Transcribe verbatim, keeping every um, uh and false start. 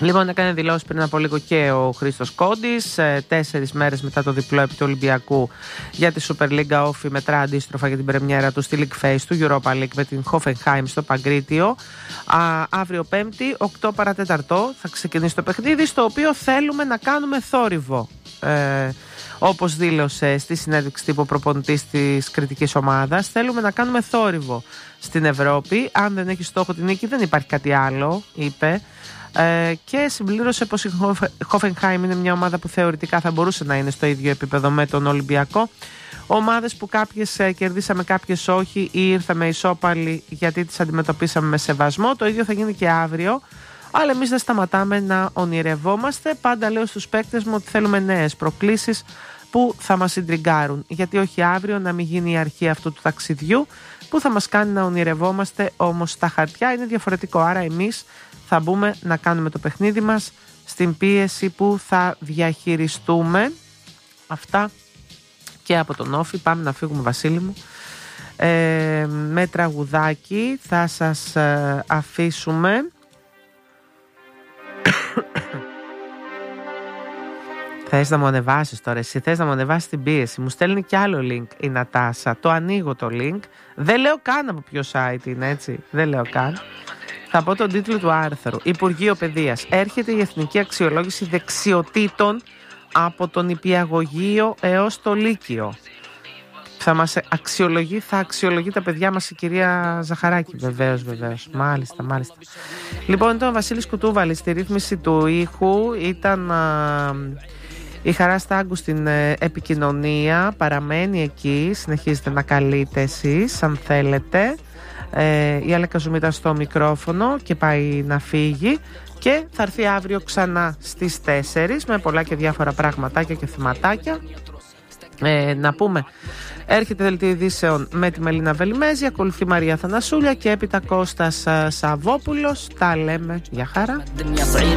Λοιπόν, έκανε δηλώσεις πριν από λίγο και ο Χρήστος Κόντης. Τέσσερις μέρες μετά το διπλό επί του Ολυμπιακού για τη Super League Όφη, μετρά αντίστροφα για την πρεμιέρα του στη League Face του Europa League με την Hoffenheim στο Παγκρίτιο. Α, αύριο Πέμπτη, οκτώ παρά τέταρτο, θα ξεκινήσει το παιχνίδι, στο οποίο θέλουμε να κάνουμε θόρυβο. Ε, όπως δήλωσε στη συνέντευξη τύπου προπονητής της κριτικής ομάδας, θέλουμε να κάνουμε θόρυβο στην Ευρώπη. Αν δεν έχει στόχο την νίκη, δεν υπάρχει κάτι άλλο, είπε. Ε, και συμπλήρωσε πως η Hoffenheim είναι μια ομάδα που θεωρητικά θα μπορούσε να είναι στο ίδιο επίπεδο με τον Ολυμπιακό. Ομάδες που κάποιες ε, κερδίσαμε, κάποιες όχι, ή ήρθαμε ισόπαλοι γιατί τις αντιμετωπίσαμε με σεβασμό. Το ίδιο θα γίνει και αύριο. Αλλά εμείς δεν σταματάμε να ονειρευόμαστε. Πάντα λέω στους παίκτες μου ότι θέλουμε νέες προκλήσεις που θα μας συντριγκάρουν. Γιατί όχι αύριο να μην γίνει η αρχή αυτού του ταξιδιού που θα μας κάνει να ονειρευόμαστε, όμως στα χαρτιά είναι διαφορετικό. Άρα εμείς θα μπούμε να κάνουμε το παιχνίδι μας στην πίεση που θα διαχειριστούμε. Αυτά και από τον Όφη. Πάμε να φύγουμε, Βασίλη μου. Ε, με τραγουδάκι θα σας ε, αφήσουμε. Θες να μου ανεβάσεις τώρα, εσύ θες να μου ανεβάσεις την πίεση. Μου στέλνει κι άλλο link η Νατάσα. Το ανοίγω το link. Δεν λέω καν από ποιο site είναι, έτσι. Δεν λέω καν. Θα πω τον τίτλο του άρθρου. Υπουργείο Παιδείας. Έρχεται η Εθνική Αξιολόγηση Δεξιοτήτων από τον Νηπιαγωγείο έως το Λύκειο. Θα μας αξιολογεί, θα αξιολογεί τα παιδιά μας η κυρία Ζαχαράκη. Βεβαίως, βεβαίως. Μάλιστα, μάλιστα. Λοιπόν, ήταν ο Βασίλης Κουτούβαλης στη ρύθμιση του ήχου. Ήταν α, η Χαρά Στάγκου στην ε, επικοινωνία. Παραμένει εκεί. Συνεχίζετε να καλείτε εσείς, αν θέλετε. Ε, η Αλέκα Ζουμίτα στο μικρόφωνο και πάει να φύγει. Και θα έρθει αύριο ξανά στις τέσσερις με πολλά και διάφορα πραγματάκια και θεματάκια. Ε, να πούμε, έρχεται δελτίο ειδήσεων με τη Μελίνα Βελιμέζη, ακολουθεί Μαρία Θανασούλια και έπειτα Κώστας Σαββόπουλος. Τα λέμε, για χαρά.